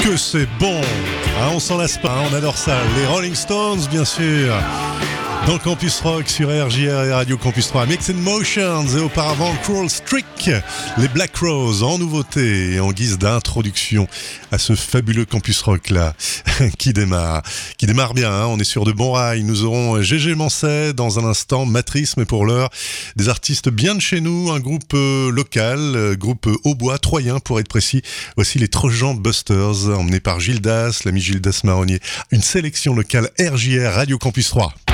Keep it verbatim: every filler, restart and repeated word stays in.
Que c'est bon, hein, on s'en lasse pas, hein, on adore ça. Les Rolling Stones, bien sûr, dans le Campus Rock sur R J R et Radio Campus trois. Mix and Motions et auparavant Cruel Streak, les Black Rose en nouveauté et en guise d'introduction à ce fabuleux Campus Rock là qui démarre, qui démarre bien. Hein, on est sur de bons rails. Nous aurons Gégé Manset dans un instant, Matrice, mais pour l'heure des artistes bien de chez nous, un groupe euh, local, euh, groupe euh, Aubois, troyen pour être précis. Voici les Trojan Busters, emmenés par Gildas, l'ami Gildas Marronnier. Une sélection locale R J R Radio Campus trois.